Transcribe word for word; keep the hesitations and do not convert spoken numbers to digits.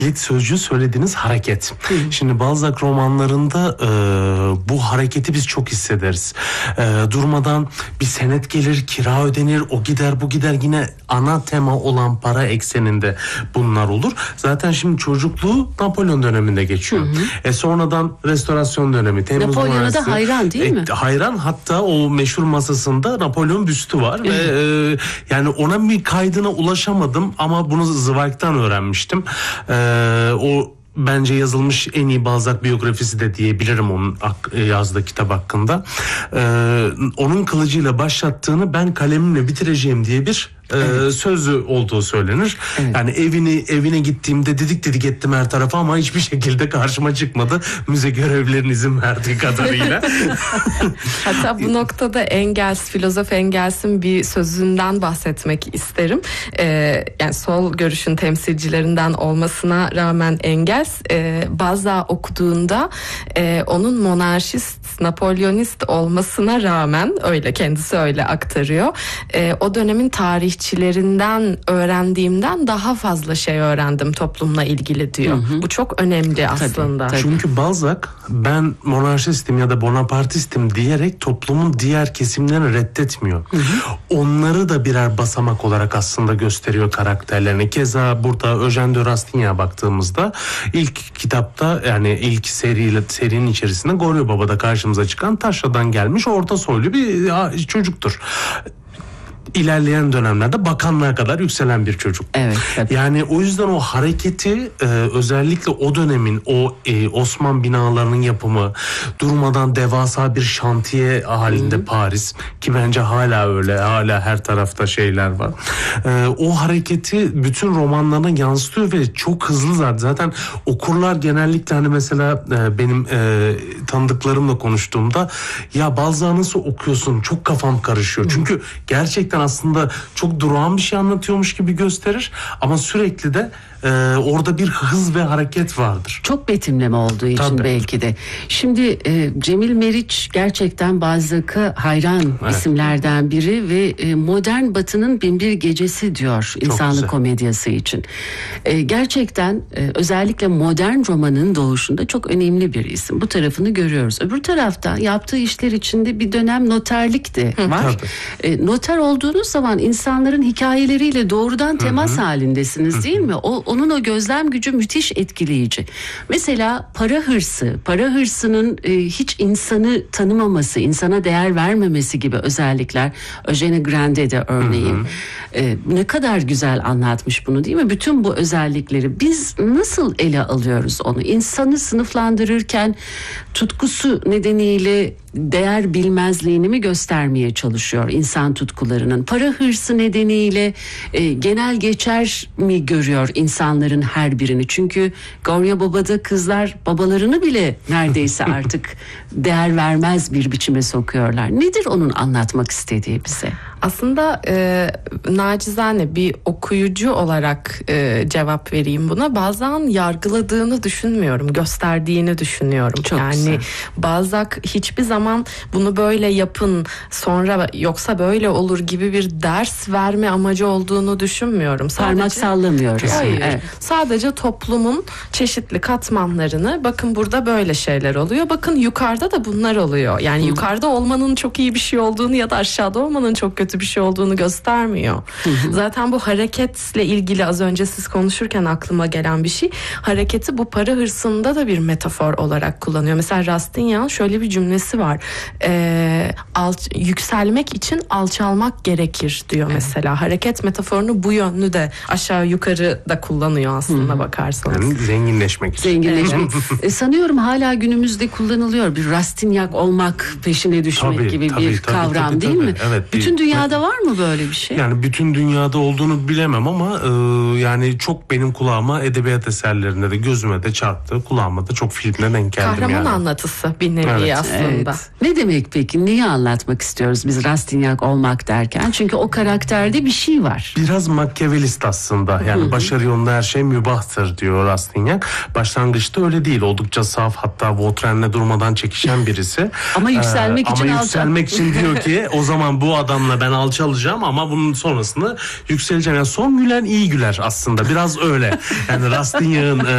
İlk sözcüğü söylediğiniz hareket. Hı. Şimdi Balzac romanlarında e, bu hareketi biz çok hissederiz. E, durmadan bir senet gelir, kira ödenir, o gider bu gider, yine ana tema olan para ekseninde bunlar olur. Zaten şimdi çocukluğu Napolyon döneminde geçiyor. Hı hı. E, sonradan restorasyon dönemi. Napolyon'a da hayran değil mi? E, hayran, hatta o meşhur masasında Napolyon büstü var. Ve e, yani ona bir kaydına ulaşamadım ama bunu Zweig'den öğrenmiştim. E, o bence yazılmış en iyi Balzac biyografisi de diyebilirim onun yazdığı kitap hakkında. Ee, onun kılıcıyla başlattığını ben kalemimle bitireceğim diye bir Evet. sözü olduğu söylenir. Evet. Yani evini evine gittiğimde didik didik ettim her tarafa ama hiçbir şekilde karşıma çıkmadı. Müze görevlilerinin izin verdiği kadarıyla. Hatta bu noktada Engels, filozof Engels'in bir sözünden bahsetmek isterim. Ee, yani sol görüşün temsilcilerinden olmasına rağmen Engels e, Balzac okuduğunda e, onun monarşist, Napolyonist olmasına rağmen, öyle kendisi öyle aktarıyor. E, o dönemin tarih çilerinden öğrendiğimden daha fazla şey öğrendim toplumla ilgili diyor. Hı hı. Bu çok önemli aslında. Tabii, tabii. Çünkü Balzac ben monarşistim ya da bonapartistim diyerek toplumun diğer kesimlerini reddetmiyor. Hı hı. Onları da birer basamak olarak aslında gösteriyor karakterlerini. Keza burada Eugène de Rastignac'a baktığımızda ilk kitapta, yani ilk seriyle serinin içerisinde Goryo Baba'da karşımıza çıkan taşradan gelmiş orta soylu bir çocuktur. İlerleyen dönemlerde bakanlığa kadar yükselen bir çocuk. Evet. Tabii. Yani o yüzden o hareketi e, özellikle o dönemin o e, Osman binalarının yapımı, durmadan devasa bir şantiye halinde hmm. Paris, ki bence hala öyle, hala her tarafta şeyler var. E, o hareketi bütün romanlarına yansıtıyor ve çok hızlı zaten. Zaten okurlar genellikle hani mesela e, benim e, tanıdıklarımla konuştuğumda ya Balzac'ı nasıl okuyorsun? Çok kafam karışıyor. Hmm. Çünkü gerçekten aslında çok durağan bir şey anlatıyormuş gibi gösterir ama sürekli de e, orada bir hız ve hareket vardır. Çok betimleme olduğu için Tabii. belki de. Şimdi e, Cemil Meriç gerçekten Balzac'a hayran evet. isimlerden biri ve e, modern Batı'nın binbir gecesi diyor çok insanlık güzel. Komedyası için. E, gerçekten e, özellikle modern romanın doğuşunda çok önemli bir isim. Bu tarafını görüyoruz. Öbür tarafta yaptığı işler içinde bir dönem noterlik de var. E, noter olduğunuz zaman insanların hikayeleriyle doğrudan temas Hı-hı. halindesiniz Hı-hı. değil mi? O onun o gözlem gücü müthiş etkileyici. Mesela para hırsı, para hırsının e, hiç insanı tanımaması, insana değer vermemesi gibi özellikler. Eugène Grandet örneğin. E, ne kadar güzel anlatmış bunu değil mi? Bütün bu özellikleri biz nasıl ele alıyoruz onu? İnsanı sınıflandırırken tutkusu nedeniyle değer bilmezliğini mi göstermeye çalışıyor insan tutkularının? Para hırsı nedeniyle e, genel geçer mi görüyor insanların her birini? Çünkü Goryo Baba'da kızlar babalarını bile neredeyse artık değer vermez bir biçime sokuyorlar. Nedir onun anlatmak istediği bize? Aslında e, nacizane bir okuyucu olarak e, cevap vereyim buna. Balzac'ın yargıladığını düşünmüyorum, gösterdiğini düşünüyorum. Çok yani güzel. Balzac hiçbir zaman bunu böyle yapın sonra yoksa böyle olur gibi bir ders verme amacı olduğunu düşünmüyorum. Sadece, parmak sallamıyoruz. Hayır. Evet. Sadece toplumun çeşitli katmanlarını, bakın burada böyle şeyler oluyor, bakın yukarıda da bunlar oluyor. Yani Hı. yukarıda olmanın çok iyi bir şey olduğunu ya da aşağıda olmanın çok kötü bir şey olduğunu göstermiyor. Hı hı. Zaten bu hareketle ilgili az önce siz konuşurken aklıma gelen bir şey, hareketi bu para hırsında da bir metafor olarak kullanıyor. Mesela Rastignac'ın şöyle bir cümlesi var. Ee, alç- yükselmek için alçalmak gerekir diyor evet. mesela. Hareket metaforunu bu yönlü de aşağı yukarı da kullanıyor aslında, hı-hı. bakarsanız. Yani zenginleşmek için. Zenginleşmek. e, sanıyorum hala günümüzde kullanılıyor. Bir Rastignac olmak, peşine düşmek tabii, gibi tabii, bir tabii, kavram tabii, değil tabii. mi? Evet, bütün bir, dünyada var mı böyle bir şey? Yani bütün dünyada olduğunu bilemem ama e, yani çok benim kulağıma edebiyat eserlerinde de gözüme de çarptı. Kulağıma da çok filmle denk geldim. Kahraman yani. anlatısı bir nevi evet. aslında. Evet. Ne demek peki? Neyi anlatmak istiyoruz biz Rastignac olmak derken? Çünkü o karakterde bir şey var. Biraz Machiavellist aslında. Yani Hı-hı. başarı yolunda her şey mübahtır diyor Rastignac. Başlangıçta öyle değil. Oldukça saf, hatta Vautrin'le durmadan çekişen birisi. ama yükselmek ee, için ama alçal. yükselmek için diyor ki o zaman bu adamla ben alçalacağım ama bunun sonrasında yükseleceğim. Yani son gülen iyi güler aslında. Biraz öyle. Yani Rastignac'ın